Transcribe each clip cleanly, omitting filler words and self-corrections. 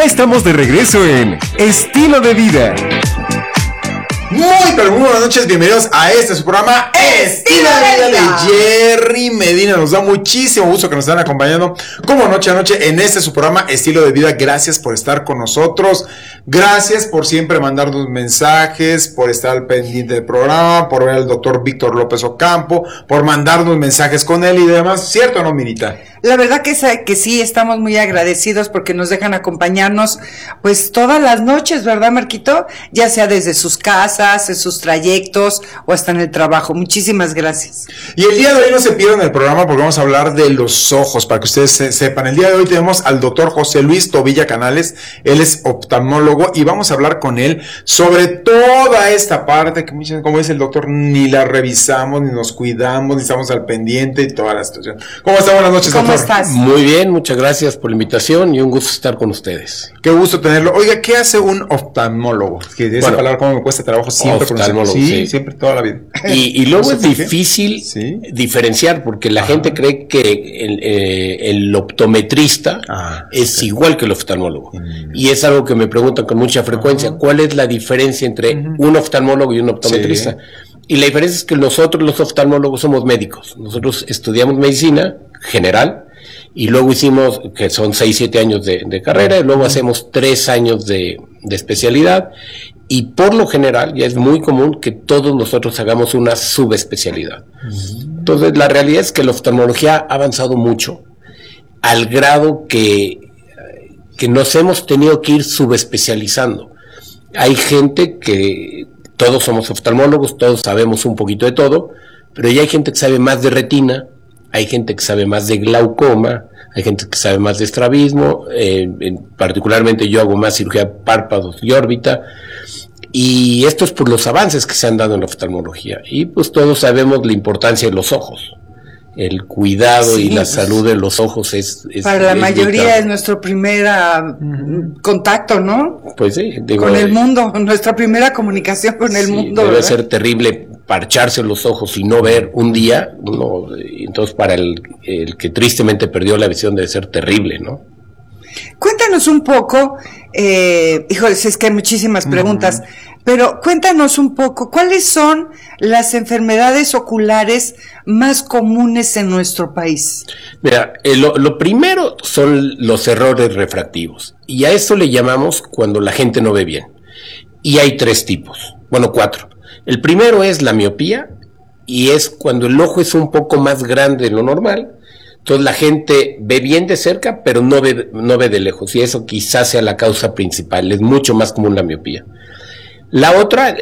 Ya estamos de regreso en Estilo de Vida. Muy buenas noches, bienvenidos a su programa Estilo de Vida de Jerry Medina. Nos da muchísimo gusto que nos estén acompañando como noche a noche en su programa Estilo de Vida. Gracias por estar con nosotros, gracias por siempre mandarnos mensajes, por estar al pendiente del programa, por ver al doctor Víctor López Ocampo, por mandarnos mensajes con él y demás. ¿Cierto o no, Mirita? La verdad que sí, estamos muy agradecidos porque nos dejan acompañarnos pues todas las noches, ¿verdad, Marquito? Ya sea desde sus casas, en sus trayectos o hasta en el trabajo. Muchísimas gracias. Y el día de hoy no se pierdan el programa porque vamos a hablar de los ojos, para que ustedes sepan. El día de hoy tenemos al doctor José Luis Tobilla Canales, él es oftalmólogo y vamos a hablar con él sobre toda esta parte que, como dice el doctor, ni la revisamos, ni nos cuidamos, ni estamos al pendiente y toda la situación. ¿Cómo está? Buenas noches, doctor. ¿Cómo estás? Muy bien, muchas gracias por la invitación y un gusto estar con ustedes. Qué gusto tenerlo. Oiga, ¿qué hace un oftalmólogo? Que esa palabra cómo me cuesta trabajo siempre. Oftalmólogo, sí, siempre, toda la vida. Y luego es difícil diferenciar porque la gente cree que el optometrista es igual que el oftalmólogo. Y es algo que me preguntan con mucha frecuencia. ¿Cuál es la diferencia entre un oftalmólogo y un optometrista? Sí. Y la diferencia es que nosotros los oftalmólogos somos médicos. Nosotros estudiamos medicina general y luego hicimos, que son 6-7 años de carrera, y luego hacemos 3 años de especialidad, y por lo general ya es muy común que todos nosotros hagamos una subespecialidad. Entonces la realidad es que la oftalmología ha avanzado mucho, al grado que nos hemos tenido que ir subespecializando. Hay gente que todos somos oftalmólogos, todos sabemos un poquito de todo, pero ya hay gente que sabe más de retina, hay gente que sabe más de glaucoma, hay gente que sabe más de estrabismo, particularmente yo hago más cirugía de párpados y órbita, y esto es por los avances que se han dado en la oftalmología, y pues todos sabemos la importancia de los ojos. El cuidado y la salud de los ojos es para la mayoría vital. Es nuestro primer contacto, ¿no? Pues sí, con el mundo, nuestra primera comunicación con el mundo. Debe ser terrible parcharse los ojos y no ver un día, entonces para el que tristemente perdió la visión debe ser terrible, ¿no? Cuéntanos un poco, híjoles, es que hay muchísimas preguntas, pero cuéntanos un poco, ¿cuáles son las enfermedades oculares más comunes en nuestro país? Mira, lo primero son los errores refractivos, y a eso le llamamos cuando la gente no ve bien. Y hay 3 tipos, 4. El primero es la miopía, y es cuando el ojo es un poco más grande de lo normal. Entonces la gente ve bien de cerca, pero no ve de lejos, y eso quizás sea la causa principal. Es mucho más común la miopía. La otra,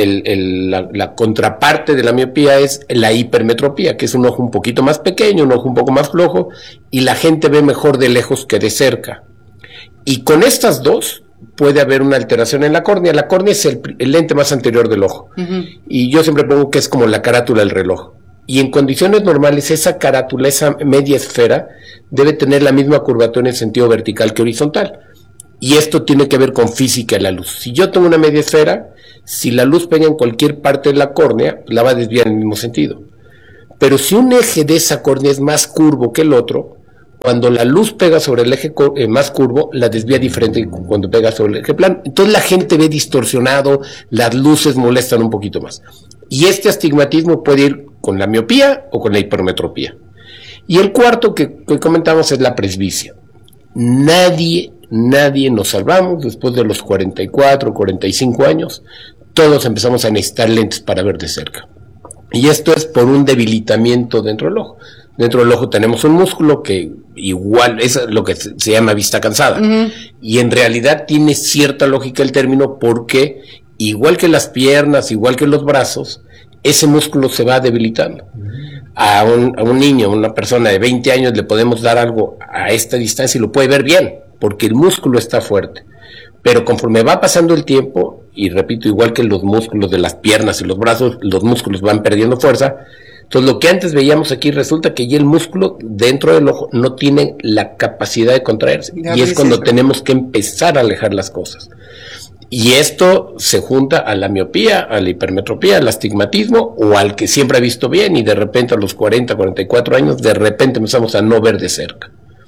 la contraparte de la miopía es la hipermetropía, que es un ojo un poquito más pequeño, un ojo un poco más flojo, y la gente ve mejor de lejos que de cerca. Y con estas dos puede haber una alteración en la córnea. La córnea es el lente más anterior del ojo, y yo siempre pongo que es como la carátula del reloj. Y en condiciones normales esa carátula, esa media esfera, debe tener la misma curvatura en sentido vertical que horizontal. Y esto tiene que ver con física de la luz. Si yo tengo una media esfera, si la luz pega en cualquier parte de la córnea, la va a desviar en el mismo sentido. Pero si un eje de esa córnea es más curvo que el otro, cuando la luz pega sobre el eje más curvo, la desvía diferente que cuando pega sobre el eje plano. Entonces la gente ve distorsionado, las luces molestan un poquito más. Y este astigmatismo puede ir con la miopía o con la hipermetropía. Y el cuarto que comentamos es la presbicia. Nadie nos salvamos después de los 44, 45 años. Todos empezamos a necesitar lentes para ver de cerca. Y esto es por un debilitamiento dentro del ojo. Dentro del ojo tenemos un músculo que igual es lo que se llama vista cansada. Y en realidad tiene cierta lógica el término, porque igual que las piernas, igual que los brazos, ese músculo se va debilitando. A un niño, a una persona de 20 años le podemos dar algo a esta distancia y lo puede ver bien, porque el músculo está fuerte. Pero conforme va pasando el tiempo, y repito, igual que los músculos de las piernas y los brazos, los músculos van perdiendo fuerza. Entonces lo que antes veíamos aquí resulta que ya el músculo dentro del ojo no tiene la capacidad de contraerse, y es cuando tenemos que empezar a alejar las cosas. Y esto se junta a la miopía, a la hipermetropía, al astigmatismo, o al que siempre ha visto bien y de repente a los 40, 44 años de repente empezamos a no ver de cerca.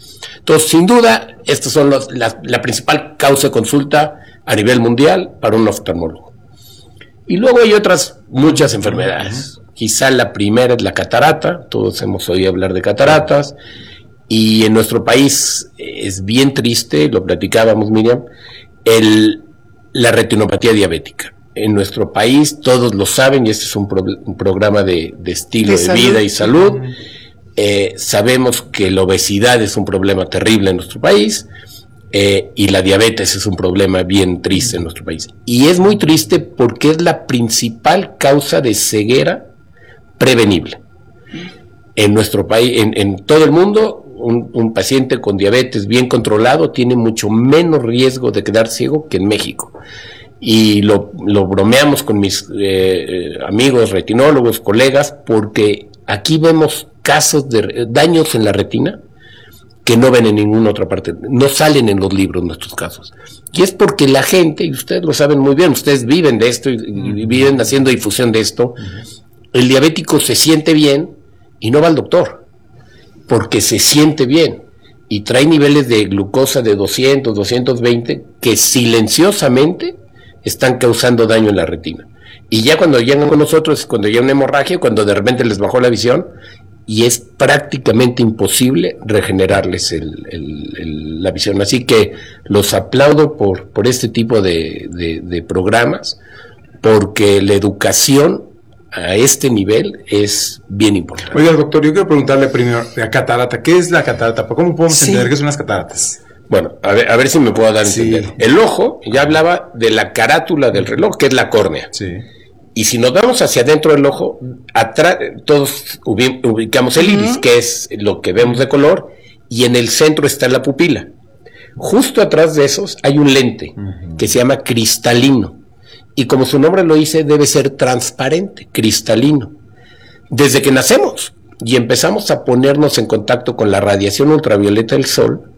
Entonces, sin duda, estas son la principal causa de consulta a nivel mundial para un oftalmólogo. Y luego hay otras muchas enfermedades. Quizá la primera es la catarata, todos hemos oído hablar de cataratas, y en nuestro país es bien triste, lo platicábamos, Miriam, la retinopatía diabética. En nuestro país todos lo saben, y este es un programa de estilo de vida y salud. Sabemos que la obesidad es un problema terrible en nuestro país, y la diabetes es un problema bien triste en nuestro país. Y es muy triste porque es la principal causa de ceguera prevenible. En nuestro país, en todo el mundo, un paciente con diabetes bien controlado tiene mucho menos riesgo de quedar ciego que en México. Y lo bromeamos con mis amigos retinólogos, colegas, porque aquí vemos casos de daños en la retina que no ven en ninguna otra parte, no salen en los libros nuestros casos. Y es porque la gente, y ustedes lo saben muy bien, ustedes viven de esto y viven haciendo difusión de esto, el diabético se siente bien y no va al doctor, porque se siente bien y trae niveles de glucosa de 200, 220 que silenciosamente están causando daño en la retina. Y ya cuando llegan con nosotros, cuando llega una hemorragia, cuando de repente les bajó la visión, y es prácticamente imposible regenerarles la visión. Así que los aplaudo por este tipo de programas, porque la educación a este nivel es bien importante. Oiga, doctor, yo quiero preguntarle primero, la catarata, ¿qué es la catarata? ¿Cómo podemos entender qué son las cataratas? Bueno, a ver si me puedo dar a entender. El ojo, ya hablaba de la carátula del reloj, que es la córnea. Sí. Y si nos vamos hacia adentro del ojo, atrás, todos ubicamos el iris, que es lo que vemos de color, y en el centro está la pupila. Justo atrás de esos hay un lente que se llama cristalino. Y como su nombre lo dice, debe ser transparente, cristalino. Desde que nacemos y empezamos a ponernos en contacto con la radiación ultravioleta del sol,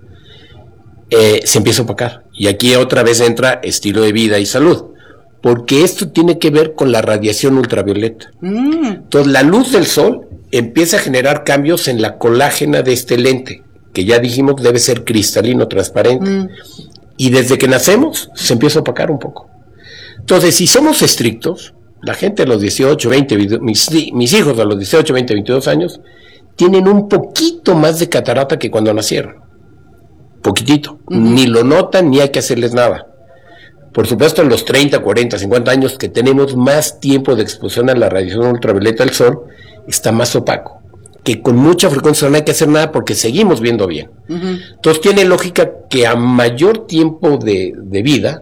se empieza a opacar. Y aquí otra vez entra estilo de vida y salud, porque esto tiene que ver con la radiación ultravioleta. Entonces la luz del sol empieza a generar cambios en la colágena de este lente, que ya dijimos debe ser cristalino, transparente. Y desde que nacemos se empieza a opacar un poco. Entonces, si somos estrictos, la gente a los 18, 20, mis hijos a los 18, 20, 22 años, tienen un poquito más de catarata que cuando nacieron. Poquitito. Ni lo notan, ni hay que hacerles nada. Por supuesto, en los 30, 40, 50 años que tenemos más tiempo de exposición a la radiación ultravioleta del sol, está más opaco. Que con mucha frecuencia no hay que hacer nada porque seguimos viendo bien. Entonces tiene lógica que a mayor tiempo de vida,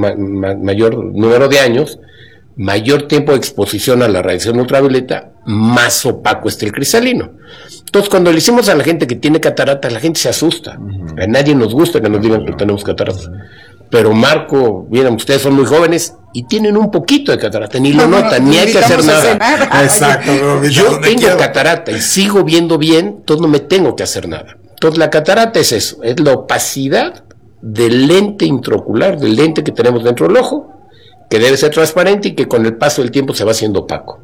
mayor número de años, mayor tiempo de exposición a la radiación ultravioleta, más opaco está el cristalino. Entonces cuando le decimos a la gente que tiene catarata, la gente se asusta. A nadie nos gusta que nos digan que tenemos cataratas. Pero Marco, miren, ustedes son muy jóvenes y tienen un poquito de catarata, ni lo notan, ni hay que hacer nada. Exacto. Yo tengo catarata y sigo viendo bien, entonces no me tengo que hacer nada. Entonces la catarata es eso, es la opacidad del lente intraocular, del lente que tenemos dentro del ojo, que debe ser transparente y que con el paso del tiempo se va haciendo opaco.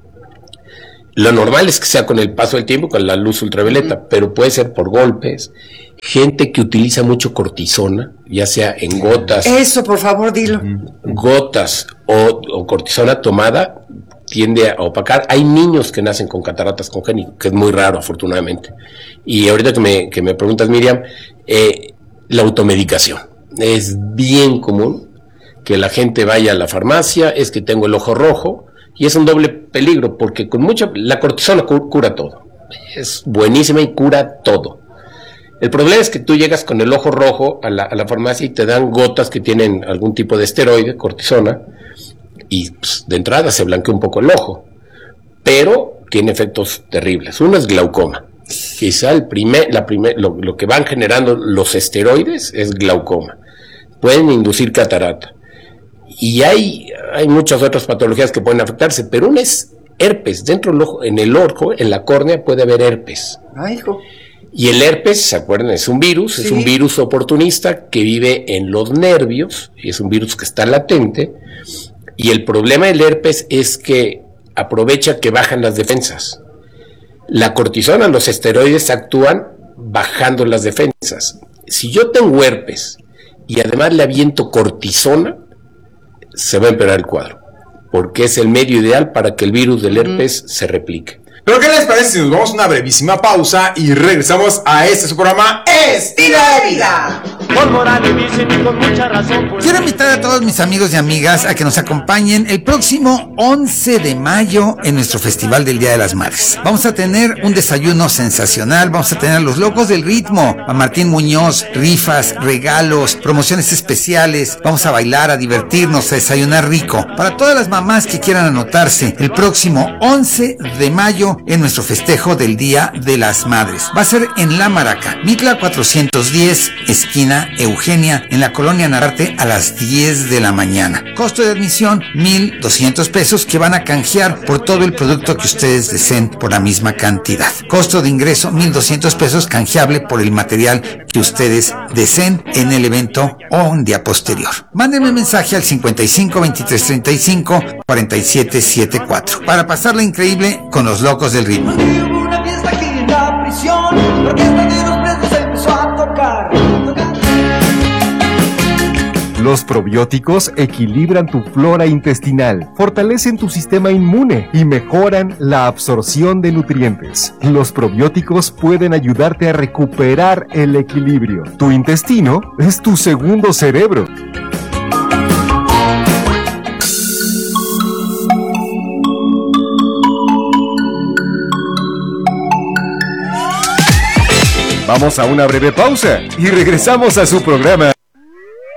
Lo normal es que sea con el paso del tiempo, con la luz ultravioleta, pero puede ser por golpes. Gente que utiliza mucho cortisona, ya sea en gotas. Eso, por favor, dilo. Gotas o cortisona tomada, tiende a opacar. Hay niños que nacen con cataratas congénitas, que es muy raro, afortunadamente. Y ahorita que me preguntas, Miriam, la automedicación. Es bien común que la gente vaya a la farmacia, es que tengo el ojo rojo, y es un doble peligro, porque la cortisona cura todo. Es buenísima y cura todo. El problema es que tú llegas con el ojo rojo a la farmacia y te dan gotas que tienen algún tipo de esteroide, cortisona, y pues, de entrada se blanquea un poco el ojo, pero tiene efectos terribles. Uno es glaucoma. Quizá lo que van generando los esteroides es glaucoma. Pueden inducir catarata. Y hay muchas otras patologías que pueden afectarse, pero una es herpes. Dentro del ojo, en la córnea puede haber herpes. Ay, hijo. Y el herpes, ¿se acuerdan? Es un virus, es un virus oportunista que vive en los nervios, y es un virus que está latente, y el problema del herpes es que aprovecha que bajan las defensas. La cortisona, los esteroides actúan bajando las defensas, Si yo tengo herpes y además le aviento cortisona, se va a empeorar el cuadro, porque es el medio ideal para que el virus del herpes se replique. Pero ¿qué les parece si nos vamos a una brevísima pausa y regresamos a su programa Estilo de Vida? Quiero invitar a todos mis amigos y amigas a que nos acompañen el próximo 11 de mayo en nuestro Festival del Día de las Madres. Vamos a tener un desayuno sensacional, vamos a tener a los locos del ritmo, a Martín Muñoz, rifas, regalos, promociones especiales, vamos a bailar, a divertirnos, a desayunar rico. Para todas las mamás que quieran anotarse, el próximo 11 de mayo en nuestro festejo del Día de las Madres. Va a ser en La Maraca, Mitla 410, esquina Eugenia, en la colonia Narvarte, a las 10 de la mañana. Costo de admisión, 1,200 pesos, que van a canjear por todo el producto que ustedes deseen por la misma cantidad. Costo de ingreso, 1,200 pesos, canjeable por el material que ustedes deseen en el evento o un día posterior. Mándenme mensaje al 55 23 35 47 74 para pasarla increíble con los locos del ritmo. Una fiesta aquí en la prisión, la orquesta de los presos empezó a tocar. Los probióticos equilibran tu flora intestinal, fortalecen tu sistema inmune y mejoran la absorción de nutrientes. Los probióticos pueden ayudarte a recuperar el equilibrio. Tu intestino es tu segundo cerebro. Vamos a una breve pausa y regresamos a su programa